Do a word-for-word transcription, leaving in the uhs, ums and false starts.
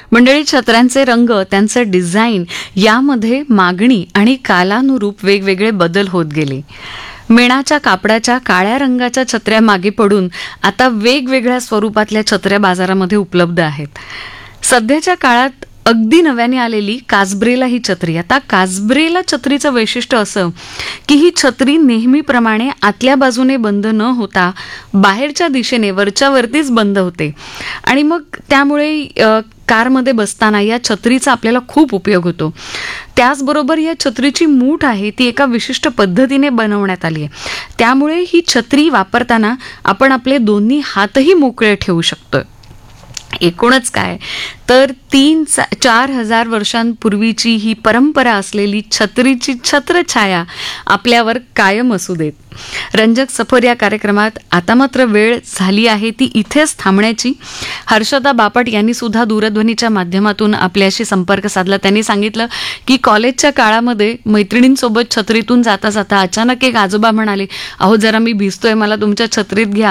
मंडळी, छत्र्यांचे रंग, त्यांचं डिझाईन यामध्ये मागणी आणि कालानुरूप वेगवेगळे बदल होत गेले. मेणाच्या कापडाच्या काळ्या रंगाच्या छत्र्या मागे पडून आता वेगवेगळ्या स्वरूपातल्या छत्र्या बाजारामध्ये उपलब्ध आहेत. सध्याच्या काळात अगदी नव्याने आलेली कास्ब्रेला ही छत्री. आता कास्ब्रेला छत्रीचं वैशिष्ट्य असं की ही छत्री नेहमीप्रमाणे आतल्या बाजूने बंद न होता बाहेरच्या दिशेने वरच्या वरतीच बंद होते आणि मग त्यामुळे अ, कारमध्ये बसताना या छत्रीचा आपल्याला खूप उपयोग होतो. त्याचबरोबर या छत्रीची मूठ आहे ती एका विशिष्ट पद्धतीने बनवण्यात आली आहे. त्यामुळे ही छत्री वापरताना आपण आपले दोन्ही हातही मोकळे ठेवू शकतो. एकूणच काय तर तीन चार हजार वर्षांपूर्वीची ही परंपरा असलेली छत्रीची छत्रछाया आपल्यावर कायम असू देत. रंजक सफर या कार्यक्रमात आता मात्र वेळ झाली आहे ती इथेच थांबण्याची. हर्षदा बापट यांनी सुद्धा दूरध्वनीच्या माध्यमातून आपल्याशी संपर्क साधला. त्यांनी सांगितलं की कॉलेजच्या काळामध्ये मैत्रिणींसोबत छत्रीतून जाता जाता अचानक एक आजोबा म्हणाले, अहो जरा मी भिजतोय, मला तुमच्या छत्रीत घ्या.